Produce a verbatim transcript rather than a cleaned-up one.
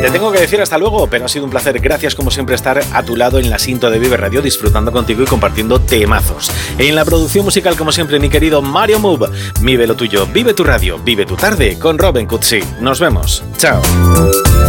Te tengo que decir hasta luego, pero ha sido un placer. Gracias como siempre estar a tu lado en la cinta de Vive Radio, disfrutando contigo y compartiendo temazos. En la producción musical, como siempre, mi querido Mario Move. Vive lo tuyo, vive tu radio, vive tu tarde con Robin Cutsi. Nos vemos. Chao.